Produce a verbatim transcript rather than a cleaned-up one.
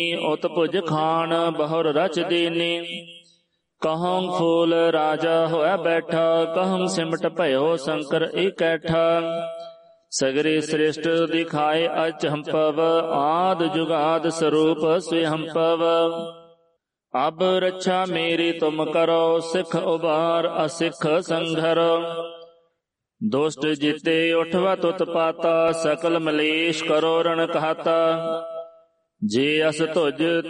ਉਤ ਭੁਜ ਖਾਨ ਬਹੁਰ ਰਚ ਦੀਨੀ। ਕਹਉ ਫੂਲ ਰਾਜਾ ਹੋਇ ਬੈਠਾ, ਕਹਉ ਸਿਮਟ ਭਇਓ ਸ਼ੰਕਰ ਇਕੈਠਾ। ਸਗਰੇ ਸ੍ਰਿਸ਼ਟ ਦਿਖਾਏ ਅਚੰਭਵ, ਆਦ ਜੁਗਾਦ ਸਰੂਪ ਸਵਯੰਭਵ। ਅਬ ਰੱਛਾ ਮੇਰੀ ਤੁਮ ਕਰੋ, ਸਿੱਖ ਉਬਾਰ ਅਸਿੱਖ ਸੰਘਰ। ਦੁਸ਼ਟ ਜਿਤੇ ਉਠਵਾ ਤੁਤ ਪਾਤਾ, ਸਕਲ ਮਲੇਸ਼ ਕਰੋ ਰਣ ਘਾਤਾ। ਜੇ ਅਸ ਤੁਜ